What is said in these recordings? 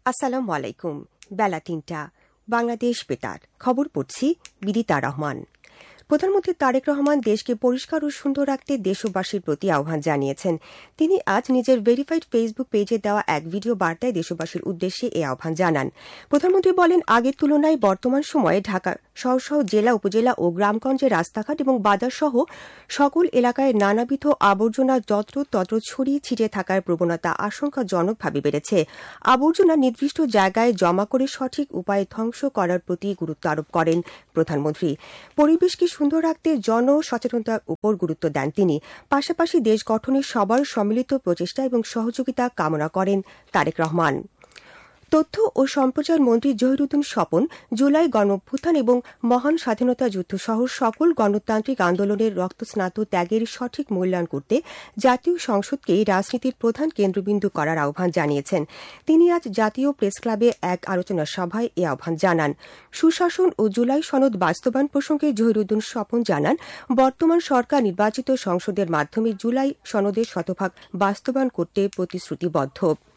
আসসালামু আলাইকুম। বেলা ৩টা, বাংলাদেশ বেতার খবর পড়ছি বিদিতা রহমান। প্রধানমন্ত্রী তারেক রহমান দেশকে পরিষ্কার ও সুন্দর রাখতে দেশবাসীর প্রতি আহ্বান জানিয়েছেন। তিনি আজ নিজের ভেরিফাইড ফেসবুক পেজে দেওয়া এক ভিডিও বার্তায় দেশবাসীর উদ্দেশ্যে এই আহ্বান জানান। প্রধানমন্ত্রী বলেন, আগের তুলনায় বর্তমান সময়ে ঢাকা শহর জেলা, উপজেলা ও গ্রামগঞ্জের রাস্তাঘাট এবং বাজার সহ সকল এলাকায় নানাবিধ আবর্জনা যত্রতত্র ছড়িয়ে ছিটিয়ে থাকার প্রবণতা আশঙ্কাজনকভাবে বেড়েছে। আবর্জনা নির্দিষ্ট জায়গায় জমা করে সঠিক উপায়ে ধ্বংস করার প্রতি গুরুত্ব আরোপ করেন প্রধানমন্ত্রী। পরিবেশকে সুন্দর রাখতে জনসচেতনতার উপর গুরুত্ব দেন তিনি। পাশাপাশি দেশ গঠনে সবার সম্মিলিত প্রচেষ্টা এবং সহযোগিতা কামনা করেন তারেক রহমান। তথ্য ও সম্প্রচার মন্ত্রী জহিরুদ্দিন স্বপন জুলাই গণঅভ্যুত্থান এবং মহান স্বাধীনতা যুদ্ধ সহ সকল গণতান্ত্রিক আন্দোলনের রক্তস্নাত ত্যাগের সঠিক মূল্যায়ন করতে জাতীয় সংসদকে রাজনীতির প্রধান কেন্দ্রবিন্দু করার আহ্বান জানিয়েছেন। তিনি আজ জাতীয় প্রেস ক্লাবে এক আলোচনা সভায় এ আহ্বান জানান। সুশাসন ও জুলাই সনদ বাস্তবায়ন প্রসঙ্গে জহিরুদ্দিন স্বপন জানান, বর্তমান সরকার নির্বাচিত সংসদের মাধ্যমে জুলাই সনদের শতভাগ বাস্তবায়ন করতে প্রতিশ্রুতিবদ্ধ।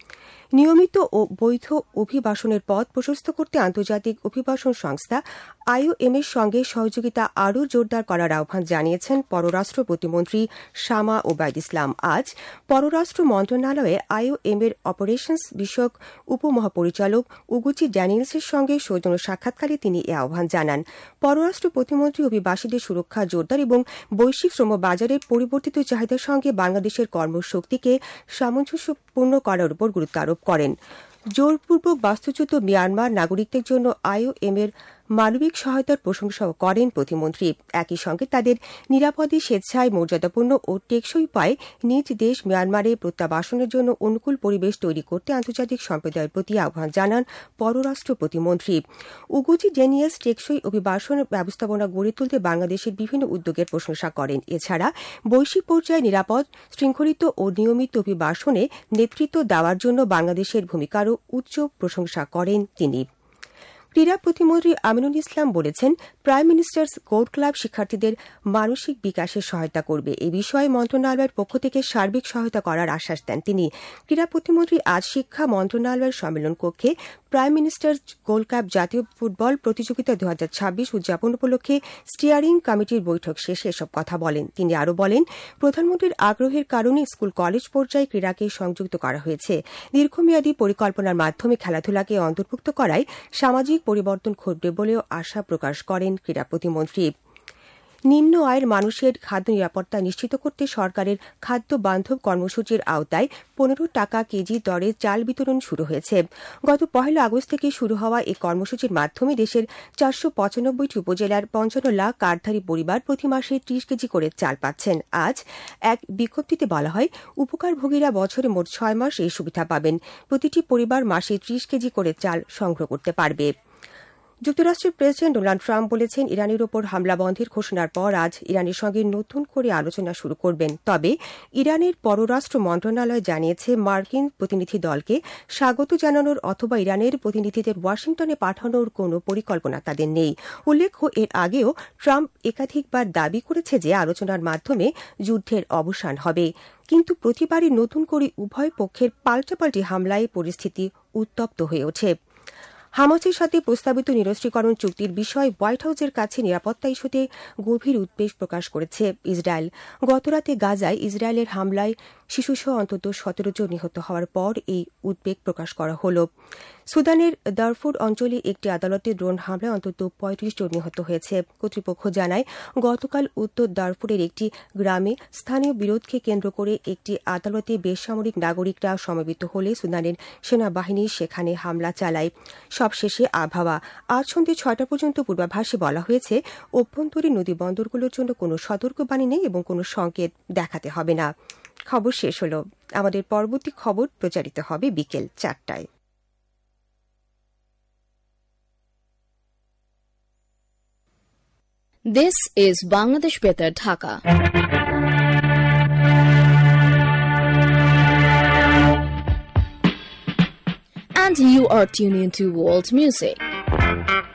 নিয়মিত ও বৈধ অভিবাসনের পথ প্রশস্ত করতে আন্তর্জাতিক অভিবাসন সংস্থা IOM এর সঙ্গে সহযোগিতা আরও জোরদার করার আহ্বান জানিয়েছেন পররাষ্ট্র প্রতিমন্ত্রী শামা ওবায়দ ইসলাম। আজ পররাষ্ট্র মন্ত্রণালয়ে IOM এর অপারেশনস বিষয়ক উপমহাপরিচালক উগুচি ড্যানিয়েলসের সঙ্গে সৌজন্য সাক্ষাৎকারে তিনি এ আহ্বান জানান। পররাষ্ট্র প্রতিমন্ত্রী অভিবাসীদের সুরক্ষা জোরদার এবং বৈশ্বিক শ্রম বাজারের পরিবর্তিত চাহিদার সঙ্গে বাংলাদেশের কর্মশক্তিকে সামঞ্জস্যপূর্ণ করার উপর গুরুত্ব আরোপ করেন। জোরপূর্বক বাস্তুচ্যুত মিয়ানমার নাগরিকদের জন্য IOM এর মানবিক সহায়তার প্রশংসাও করেন প্রতিমন্ত্রী। একই সঙ্গে তাদের নিরাপদে, স্বেচ্ছায়, মর্যাদাপূর্ণ ও টেকসই উপায়ে নিজ দেশ মিয়ানমারে প্রত্যাবাসনের জন্য অনুকূল পরিবেশ তৈরি করতে আন্তর্জাতিক সম্প্রদায়ের প্রতি আহ্বান জানান পররাষ্ট্র প্রতিমন্ত্রী। উগুচি ড্যানিয়েলস টেকসই অভিবাসন ব্যবস্থাপনা গড়ে তুলতে বাংলাদেশের বিভিন্ন উদ্যোগের প্রশংসা করেন। এছাড়া বৈশ্বিক পর্যায়ে নিরাপদ, শৃঙ্খলিত ও নিয়মিত অভিবাসনে নেতৃত্ব দেওয়ার জন্য বাংলাদেশের ভূমিকারও উচ্চ প্রশংসা করেন তিনি। ক্রীড়া প্রতিমন্ত্রী আমিনুল ইসলাম বলেছেন, প্রাইম মিনিস্টার্স গোল্ড ক্লাব শিক্ষার্থীদের মানসিক বিকাশে সহায়তা করবে। এ বিষয়ে মন্ত্রণালয়ের পক্ষ থেকে সার্বিক সহায়তা করার আশ্বাস দেন তিনি। ক্রীড়া প্রতিমন্ত্রী আজ শিক্ষা মন্ত্রণালয়ের সম্মেলন কক্ষে প্রাইম মিনিস্টার্স গোল্ড ক্লাব জাতীয় ফুটবল প্রতিযোগিতা 2026 উদযাপন উপলক্ষে স্টিয়ারিং কমিটির বৈঠক শেষে এসব কথা বলেন। তিনি আরও বলেন, প্রধানমন্ত্রীর আগ্রহের কারণে স্কুল কলেজ পর্যায়ে ক্রীড়াকে সংযুক্ত করা হয়েছে। দীর্ঘমেয়াদী পরিকল্পনার মাধ্যমে খেলাধুলাকে অন্তর্ভুক্ত করায় সামাজিক পরিবর্তন ঘটবে বলেও আশা প্রকাশ করেন ক্রীড়া প্রতিমন্ত্রী। নিম্ন আয়ের মানুষের খাদ্য নিরাপত্তা নিশ্চিত করতে সরকারের খাদ্য বান্ধব কর্মসূচির আওতায় 15 টাকা কেজি দরে চাল বিতরণ শুরু হয়েছে। গত 1 আগস্ট থেকে শুরু হওয়া এই কর্মসূচির মাধ্যমে দেশের 495টি উপজেলার 55 লাখ কার্ডধারী পরিবার প্রতি মাসে 30 কেজি করে চাল পাচ্ছেন। আজ এক বিজ্ঞপ্তিতে বলা হয়, উপকারভোগীরা বছরে মোট 6 মাস এই সুবিধা পাবেন। প্রতিটি পরিবার মাসে 30 কেজি করে চাল সংগ্রহ করতে পারবে। যুক্তরাষ্ট্রের প্রেসিডেন্ট ডোনাল্ড ট্রাম্প বলেছেন, ইরানের ওপর হামলা বন্ধের ঘোষণার পর আজ ইরানের সঙ্গে নতুন করে আলোচনা শুরু করবেন। তবে ইরানের পররাষ্ট্র মন্ত্রণালয় জানিয়েছে, মার্কিন প্রতিনিধি দলকে স্বাগত জানানোর অথবা ইরানের প্রতিনিধিদের ওয়াশিংটনে পাঠানোর কোনো পরিকল্পনা তাদের নেই। উল্লেখ্য, এর আগেও ট্রাম্প একাধিকবার দাবি করেছে যে আলোচনার মাধ্যমে যুদ্ধের অবসান হবে। কিন্তু প্রতিবারই নতুন করে উভয় পক্ষের পাল্টাপাল্টি হামলায় পরিস্থিতি উত্তপ্ত হয়ে ওঠে। হামাসের সাথে প্রস্তাবিত নিরস্ত্রীকরণ চুক্তির বিষয়ে হোয়াইট হাউসের কাছে নিরাপত্তা ইস্যুতে গভীর উদ্বেগ প্রকাশ করেছে ইসরায়েল। গতরাতে গাজায় ইসরায়েলের হামলায় শিশুসহ অন্তত 17 জন নিহত হওয়ার পর এই উদ্বেগ প্রকাশ করা হল। সুদানের দারফুর অঞ্চলে একটি আদালতে ড্রোন হামলায় অন্তত 35 জন নিহত হয়েছে। কর্তৃপক্ষ জানায়, গতকাল উত্তর দারফুরের একটি গ্রামে স্থানীয় বিরোধকে কেন্দ্র করে একটি আদালতে বেসামরিক নাগরিকরা সমবেত হলে সুদানের সেনাবাহিনী সেখানে হামলা চালায়। সবশেষে আবহাওয়া। আজ সন্ধ্যে 6টা পর্যন্ত পূর্বাভাসে বলা হয়েছে, অভ্যন্তরীণ নদী বন্দরগুলোর জন্য কোনো সতর্কবাণী নেই এবং কোনো সংকেত দেখাতে হবে না। খবর শেষ হল। আমাদের পরবর্তী খবর প্রচারিত হবে বিকেল 4টায়। This is Bangladesh Betar, Dhaka. And you are tuned into world music.